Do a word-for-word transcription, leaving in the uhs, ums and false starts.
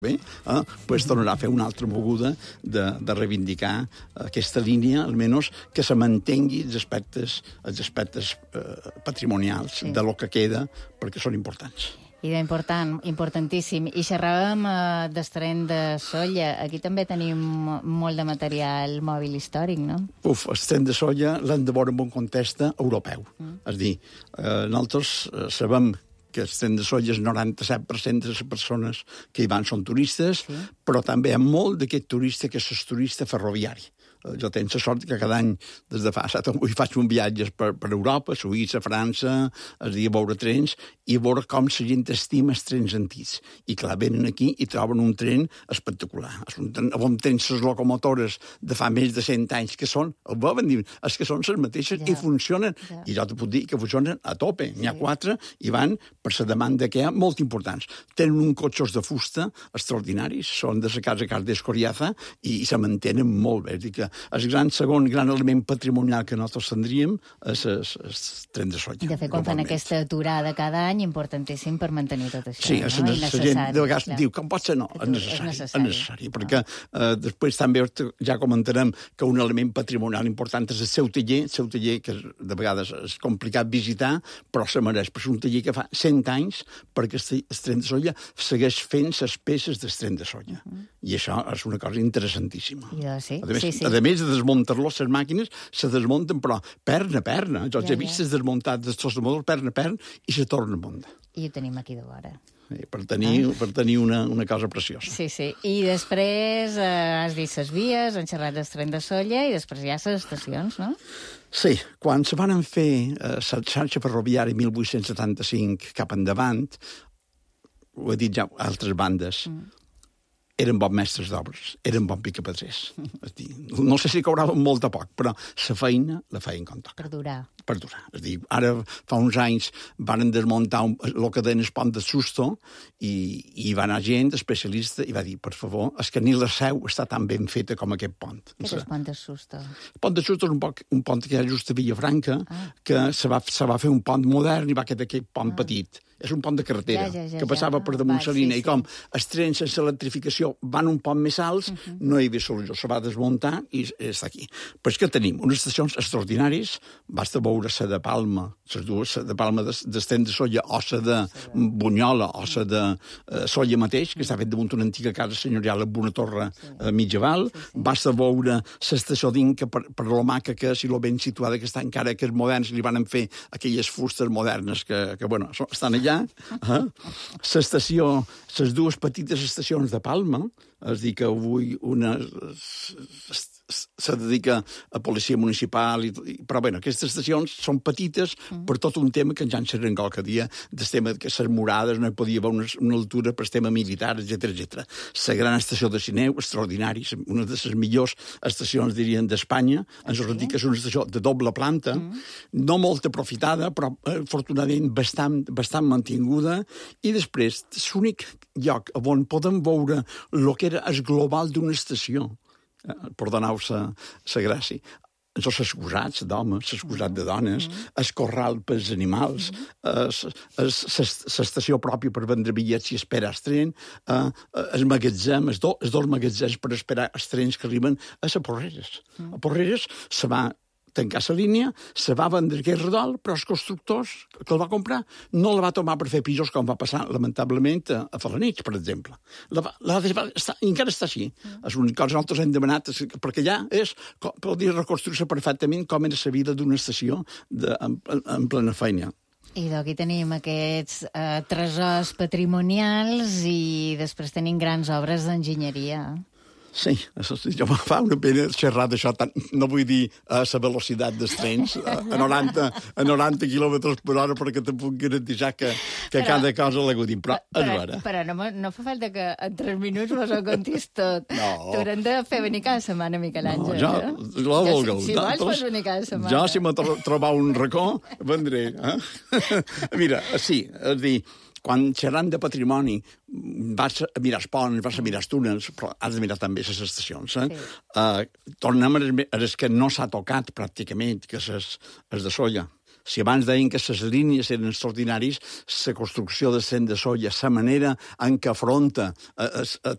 bé, eh, pues tornarà a fer una altra moguda de, de reivindicar aquesta línia, almenys que se mantengui els aspectes, els aspectes eh, patrimonials sí. de lo que queda, perquè són importants. I d'important, importantíssim. I xerràvem eh, d'Estrenys de Solla. Aquí també tenim molt de material mòbil històric, no? Uf, Estrenys de Solla l'hem de veure en un context europeu. Mm. És a dir, eh, nosaltres eh, sabem que Estrenys de Solla, el noranta-set per cent de les persones que hi van són turistes, sí. però també hi ha molt d'aquest turista que és turista ferroviari. Jo tenc la sort que cada any, des de fa set o vuit, faig un viatge per, per Europa, Suïssa, França, es dia a veure trens, i a veure com la gent estima els trens antics. I clar, venen aquí i troben un tren espectacular. És un tren, on tens les locomotores de fa més de cent anys, que són, el veuen, diuen, és que són les mateixes ja. i funcionen. Ja. I jo te puc dir que funcionen a tope. Sí. N'hi ha quatre i van per la demanda que hi ha, molt importants. Tenen un cotxos de fusta extraordinaris, són de la casa Cardés Coriaza i, i se mantenen molt bé. És dir, que el gran segon gran element patrimonial que nosaltres tindríem és el tren de Solla. De fet, quan fan aquesta aturada cada any, importantíssim per mantenir tot això. Sí, és no? necessari. La gent de vegades clar. diu, com pot ser? No, és necessari. És necessari, és necessari ah. perquè eh, després també ja comentarem que un element patrimonial important és el seu taller, el seu taller que de vegades és complicat visitar, però se mereix. Però és un taller que fa cent anys perquè el tren de Solla segueix fent les peces del tren de Solla. Uh -huh. I això és una cosa interessantíssima. I, sí, a més, sí, sí. a més de desmuntar-los, les màquines se desmunten, però perna a perna. Jo ja, he vist ja. desmuntat dels dos de motor, perna a perna, i se torna a muntar. I ho tenim aquí de vora. Sí, per tenir, ah. per tenir una, una cosa preciosa. Sí, sí. I després eh, has dit les vies, han xerrat d'Estrenys de Solla, i després hi ha les estacions, no? Sí, quan se van fer la eh, xarxa ferroviària mil vuit-cents setanta-cinc cap endavant, ho he dit ja altres bandes, mm. eren bons mestres d'obres, eren bons picapedrers. No sé si cobraven molt a poc, però la feina la feien com toca. Per durar. Per durar. És dir, ara fa uns anys van desmuntar el que deien el pont de Susto i, i va anar gent especialista i va dir, per favor, és que ni la Seu està tan ben feta com aquest pont. Què és el pont de Susto? El pont de Susto és un, poc, un pont que hi ha just a Villafranca, ah. que se va, se va fer un pont modern i va quedar aquest pont ah. petit. És un pont de carretera, ja, ja, ja, que passava ja. per damunt la línia, sí, i com sí. els trens sense electrificació van un pont més alts, uh -huh. no hi havia solució, se va desmuntar i està aquí. Però és que tenim unes estacions extraordinàries, basta veure la de Palma, les dues, la de Palma d'Estrenys de Solla, o la de Bunyola, o la de uh, Solla mateix, que està fet damunt una antiga casa senyorial amb una torre sí. uh, mitjaval, sí, sí. basta veure l'estació d'Inca per, per lo maca que és i lo ben situada que està encara que és moderns, li van fer aquelles fustes modernes que, que bueno, estan allà. Eh? L'estació, les dues petites estacions de Palma, és dir, que avui una se dedica a policia municipal, i, però bé, aquestes estacions són petites mm. per tot un tema que ens han xerrat qualque dia, del tema que les murades no hi podia haver una, una altura per tema militar, etcètera, etcètera. La gran estació de Sineu, extraordinari, una de les millors estacions, dirien, d'Espanya, ens ho dic que és una estació de doble planta, mm. no molt aprofitada, però afortunadament bastant, bastant mantinguda, i després l'únic lloc on podem veure el que era el global d'una estació, perdoneu la gràcia, els excusats d'homes, l'excusat de dones, el corral pels animals, l'estació pròpia per vendre bitllets i esperar el tren, el magatzem, els dos magatzems per esperar els trens que arriben a les Porreres. A Porreres se va tancar la línia, se va vendre aquest redol, però els constructors que el va comprar no la va tomar per fer pisos com va passar, lamentablement, a Falanich, per exemple. La va, la va, està, encara està així. Mm. És una cosa que nosaltres hem demanat, perquè allà és, podria reconstruir-se perfectament com era la vida d'una estació de, en, en plena feina. I d'aquí tenim aquests eh, tresors patrimonials i després tenim grans obres d'enginyeria. Sí, jo me fa una pena xerrar d'això, no vull dir a la velocitat dels trens, a noranta, a noranta quilòmetres per hora, perquè te puc garantir que, que però, cada cosa l'he godit, però és vera. Però no, no fa falta que en tres minuts mos ho contis tot. No. T'haurem de fer venir cada setmana, Miquel Àngel. No, jo, eh? la vulgueu. Si, si vols, pots venir cada setmana. Jo, si me trobar un racó, vendré. Eh? Mira, sí, és dir, quan xerrant de patrimoni vas a mirar els ponts, vas a mirar els túnels, però has de mirar també les estacions. Eh? Sí. Uh, tornem a les que no s'ha tocat pràcticament, que és les de Solla. Si abans deien que les línies eren extraordinaris, la construcció de Estrenys de Solla, la manera en què afronta a, a, a